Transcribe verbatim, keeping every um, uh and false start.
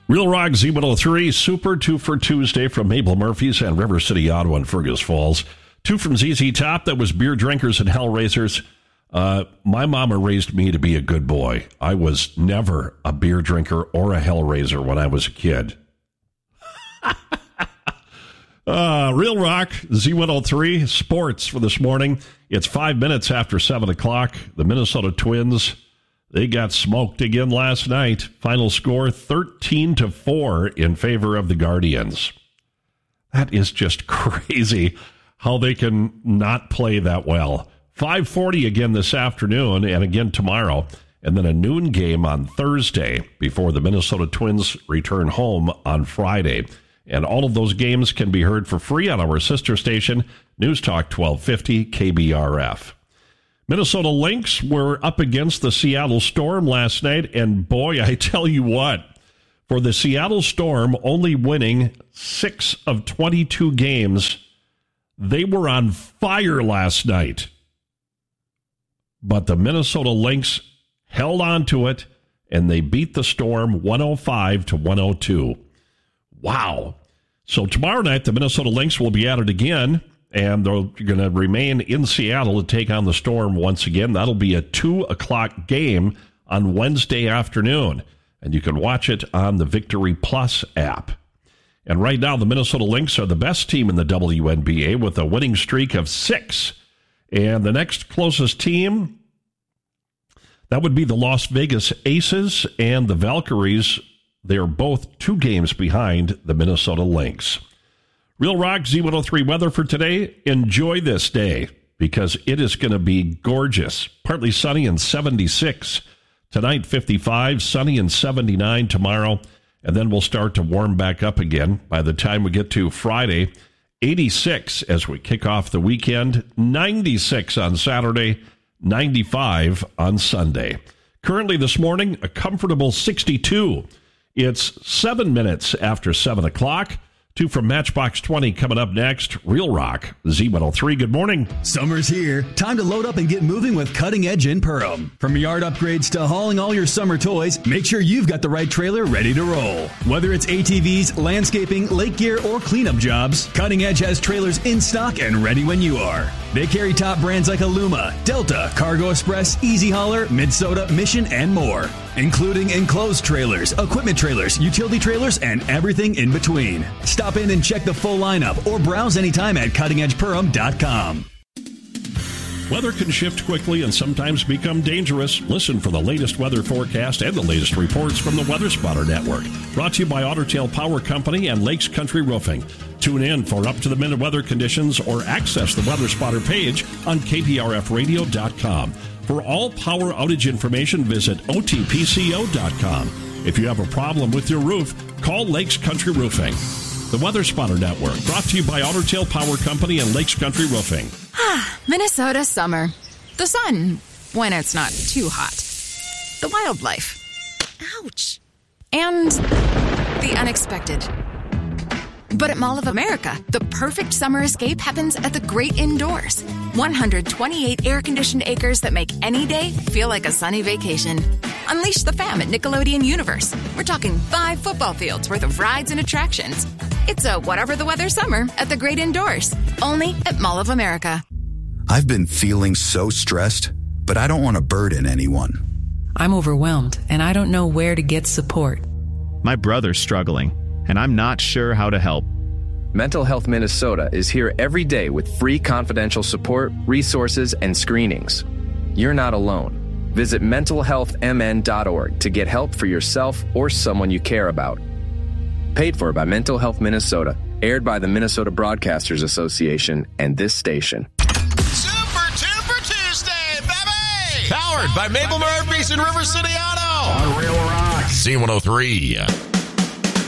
Real Rock Z one oh three, Super Two for Tuesday from Mabel Murphy's and River City Auto in Fergus Falls. Two from Z Z Top, that was Beer Drinkers and Hellraisers. Uh, my mama raised me to be a good boy. I was never a beer drinker or a Hellraiser when I was a kid. uh, Real Rock Z one oh three, sports for this morning. It's five minutes after seven o'clock. The Minnesota Twins, they got smoked again last night. Final score thirteen to four in favor of the Guardians. That is just crazy how they can not play that well. five forty again this afternoon and again tomorrow, and then a noon game on Thursday before the Minnesota Twins return home on Friday. And all of those games can be heard for free on our sister station, News Talk twelve fifty K B R F. Minnesota Lynx were up against the Seattle Storm last night, and boy, I tell you what, for the Seattle Storm only winning six of twenty-two games, they were on fire last night. But the Minnesota Lynx held on to it, and they beat the Storm one oh five to one oh two. Wow. So tomorrow night, the Minnesota Lynx will be at it again, and they're going to remain in Seattle to take on the Storm once again. That'll be a two o'clock game on Wednesday afternoon, and you can watch it on the Victory Plus app. And right now, the Minnesota Lynx are the best team in the W N B A with a winning streak of six. And the next closest team, that would be the Las Vegas Aces and the Valkyries. They're both two games behind the Minnesota Lynx. Real Rock Z one oh three weather for today. Enjoy this day because it is going to be gorgeous. Partly sunny and seventy-six. Tonight, fifty-five, sunny and seventy-nine tomorrow. And then we'll start to warm back up again by the time we get to Friday. eighty-six as we kick off the weekend. ninety-six on Saturday. ninety-five on Sunday. Currently this morning, a comfortable sixty-two. It's seven minutes after seven o'clock. Two from Matchbox twenty coming up next. Real Rock Z one oh three. Good morning. Summer's here. Time to load up and get moving with Cutting Edge in Perham. From yard upgrades to hauling all your summer toys, make sure you've got the right trailer ready to roll. Whether it's A T Vs, landscaping, lake gear, or cleanup jobs, Cutting Edge has trailers in stock and ready when you are. They carry top brands like Aluma, Delta, Cargo Express, Easy Hauler, Minnesota, Mission, and more, including enclosed trailers, equipment trailers, utility trailers, and everything in between. Stop in and check the full lineup or browse anytime at cutting edge perham dot com. Weather can shift quickly and sometimes become dangerous. Listen for the latest weather forecast and the latest reports from the Weather Spotter Network. Brought to you by Otter Tail Power Company and Lakes Country Roofing. Tune in for up-to-the-minute weather conditions or access the Weather Spotter page on K P R F radio dot com. For all power outage information, visit O T P C O dot com. If you have a problem with your roof, call Lakes Country Roofing. The Weather Spotter Network, brought to you by Otter Tail Power Company and Lakes Country Roofing. Minnesota summer. The sun, when it's not too hot. The wildlife. Ouch. And the unexpected. But at Mall of America, the perfect summer escape happens at the great indoors. one hundred twenty-eight air-conditioned acres that make any day feel like a sunny vacation. Unleash the fam at Nickelodeon Universe. We're talking five football fields worth of rides and attractions. It's a whatever the weather summer at the great indoors. Only at Mall of America. I've been feeling so stressed, but I don't want to burden anyone. I'm overwhelmed, and I don't know where to get support. My brother's struggling, and I'm not sure how to help. Mental Health Minnesota is here every day with free confidential support, resources, and screenings. You're not alone. Visit mental health m n dot org to get help for yourself or someone you care about. Paid for by Mental Health Minnesota. Aired by the Minnesota Broadcasters Association and this station. Super Tuper Tuesday, baby! Powered by Mabel Murphy's and River City Auto. On Real Rock Z one oh three.